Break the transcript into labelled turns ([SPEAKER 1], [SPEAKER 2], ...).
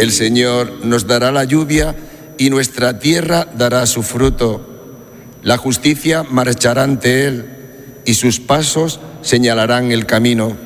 [SPEAKER 1] El Señor nos dará la lluvia y nuestra tierra dará su fruto. La justicia marchará ante Él y sus pasos señalarán el camino.